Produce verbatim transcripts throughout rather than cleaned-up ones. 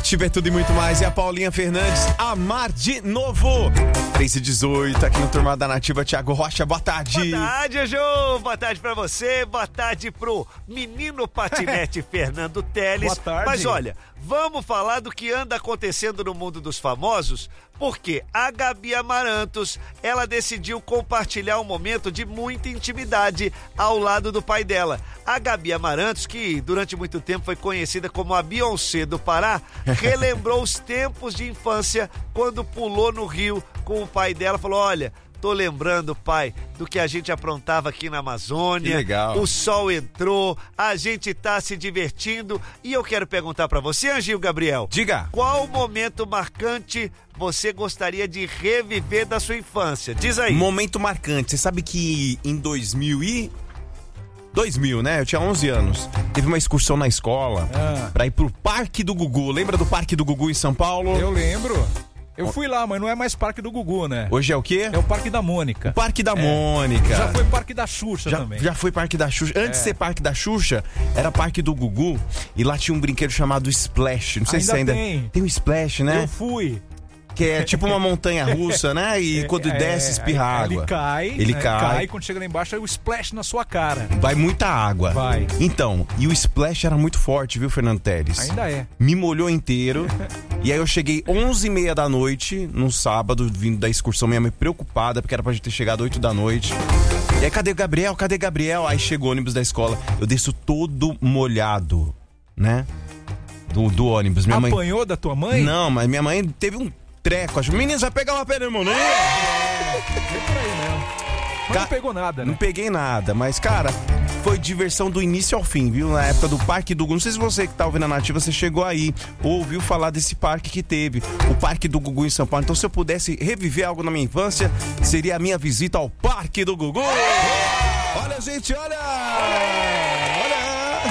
Nativa é tudo e muito mais. E a Paulinha Fernandes, Amar de Novo. três e dezoito, aqui no Turma da Nativa, Thiago Rocha, boa tarde. Boa tarde, Jô. Boa tarde pra você, boa tarde pro menino patinete Fernando Teles. Boa tarde. Mas olha, vamos falar do que anda acontecendo no mundo dos famosos, porque a Gabi Amarantos, ela decidiu compartilhar um momento de muita intimidade ao lado do pai dela. A Gabi Amarantos, que durante muito tempo foi conhecida como a Beyoncé do Pará, relembrou os tempos de infância quando pulou no rio com o pai dela, falou: olha, tô lembrando, pai, do que a gente aprontava aqui na Amazônia. Que legal. O sol entrou, a gente tá se divertindo. E eu quero perguntar pra você, Anjinho Gabriel. Diga. Qual momento marcante você gostaria de reviver da sua infância? Diz aí. Momento marcante. Você sabe que em dois mil e... dois mil, né? Eu tinha onze anos. Teve uma excursão na escola Ah. pra ir pro Parque do Gugu. Lembra do Parque do Gugu em São Paulo? Eu lembro. Eu fui lá, mas não é mais Parque do Gugu, né? Hoje é o quê? É o Parque da Mônica. Parque da Mônica. Já foi Parque da Xuxa Já, também. já foi Parque da Xuxa. Antes de ser Parque da Xuxa, era Parque do Gugu. E lá tinha um brinquedo chamado Splash. Não sei Ainda se ainda tem. Tem o Splash, né? Eu fui. Que é tipo uma montanha russa, né? E quando É, desce, espirra aí água. Ele cai. Ele né? cai. Quando chega lá embaixo, aí o splash na sua cara. Vai muita água. Vai. Então, e o Splash era muito forte, viu, Fernando Teles? Ainda é. Me molhou inteiro. E aí eu cheguei onze e meia da noite, num sábado, vindo da excursão, minha mãe preocupada, porque era pra gente ter chegado oito da noite. E aí, cadê o Gabriel? Cadê o Gabriel? Aí chegou o ônibus da escola. Eu desço todo molhado, né? Do, do ônibus. Minha mãe... Apanhou da tua mãe? Não, mas minha mãe teve um treco. Acho, meninos, vai pegar uma pneumonia. Foi por aí mesmo. Mas Ca- não pegou nada, Não né? peguei nada, mas, cara, foi diversão do início ao fim, viu? Na época do Parque do Gugu. Não sei se você que tá ouvindo a Nativa, você chegou aí, ou ouviu falar desse parque que teve, o Parque do Gugu em São Paulo. Então, se eu pudesse reviver algo na minha infância, seria a minha visita ao Parque do Gugu. Olha, gente, olha! Olha!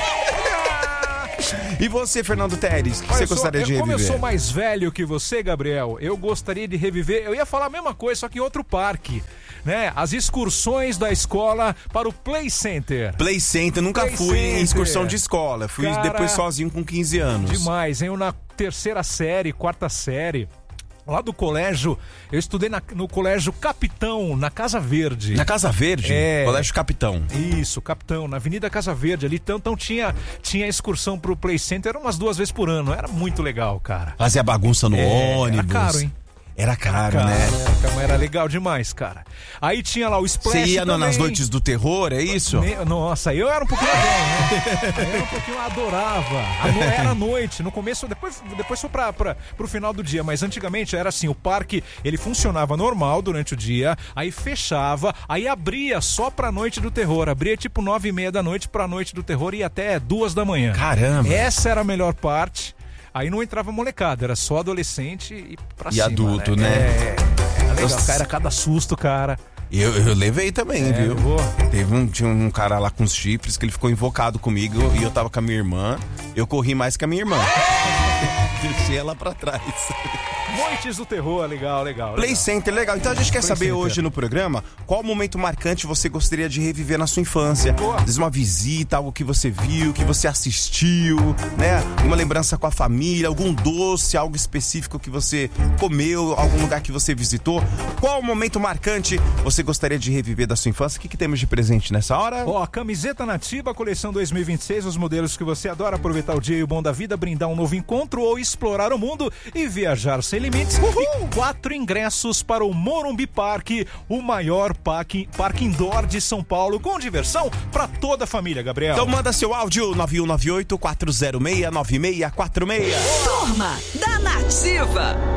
E você, Fernando Teres, o que Olha, você eu sou- gostaria eu- de reviver? Como eu sou mais velho que você, Gabriel, eu gostaria de reviver. Eu ia falar a mesma coisa, só que em outro parque. Né? As excursões da escola para o Play Center. Play Center, nunca Play fui em Center. excursão de escola. Fui Cara, depois sozinho com quinze anos. Demais, hein? Eu na terceira série, quarta série. Lá do colégio, eu estudei na- no colégio Capitão, na Casa Verde. Na Casa Verde? É. Colégio Capitão. Isso, Capitão, na Avenida Casa Verde ali. Então, então tinha, tinha excursão pro Play Center umas duas vezes por ano. Era muito legal, cara. Fazia bagunça no É, ônibus. Era caro, hein? Era caro, Cara, né? era, era legal demais, cara. Aí tinha lá o Splash. Você ia no- nas também. noites do terror, é isso? Ne- Nossa, eu era um pouquinho velho, né? Eu era um pouquinho, eu adorava. A no- Era à noite, no começo, depois, depois foi pra, pra, pro final do dia, mas antigamente era assim, o parque, ele funcionava normal durante o dia, aí fechava, aí abria só pra noite do terror, abria tipo nove e meia da noite pra noite do terror e ia até duas da manhã. Caramba. Essa era a melhor parte. Aí não entrava molecada, era só adolescente e pra E cima, adulto, né? É, era legal, Nossa. cara, era cada susto, cara. Eu, eu levei também, É, viu? levou? Teve um, tinha um cara lá com os chifres que ele ficou invocado comigo e eu tava com a minha irmã. Eu corri mais que a minha irmã. Deixei ela pra trás. Noites do terror, legal, legal. Play legal. Center, legal. Então a gente quer Play saber Center. hoje no programa qual momento marcante você gostaria de reviver na sua infância. Boa. Às vezes uma visita, algo que você viu, que você assistiu, né? Uma lembrança com a família, algum doce, algo específico que você comeu, algum lugar que você visitou. Qual momento marcante você gostaria de reviver da sua infância? O que, que temos de presente nessa hora? Ó, camiseta Nativa, coleção dois mil e vinte e seis, os modelos que você adora, aproveitar o dia e o bom da vida, brindar um novo encontro ou explorar o mundo e viajar sem limites. E quatro ingressos para o Morumbi Parque, o maior parque, parque indoor de São Paulo, com diversão para toda a família, Gabriel. Então manda seu áudio nove um nove oito, quatro zero seis, nove seis quatro seis. Turma da Nativa.